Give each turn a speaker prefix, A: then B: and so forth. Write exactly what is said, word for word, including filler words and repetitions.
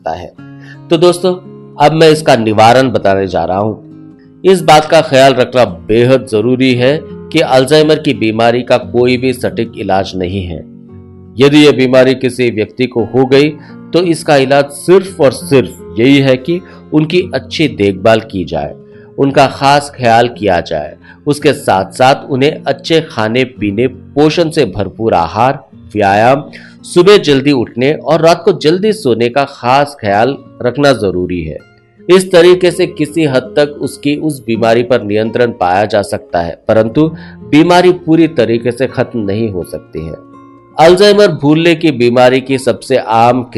A: सकता है। तो दोस्तों, अब मैं इसका निवारण बताने जा रहा हूं। इस बात का ख्याल रखना बेहद जरूरी है कि अल्जाइमर की बीमारी का कोई भी सटीक इलाज नहीं है। यदि यह बीमारी किसी व्यक्ति को हो गई तो इसका इलाज सिर्फ और सिर्फ यही है कि उनकी अच्छी देखभाल की जाए, उनका खास ख्याल किया जाए। उसके साथ साथ उन्हें अच्छे खाने पीने, पोषण से भरपूर आहार, व्यायाम, सुबह जल्दी उठने और रात को जल्दी सोने का खास ख्याल रखना जरूरी है। इस तरीके से किसी हद तक उसकी उस बीमारी पर नियंत्रण पाया जा सकता है, परंतु बीमारी पूरी तरीके से खत्म नहीं हो सकती है। अल्जाइमर भूलने की बीमारी की सबसे आम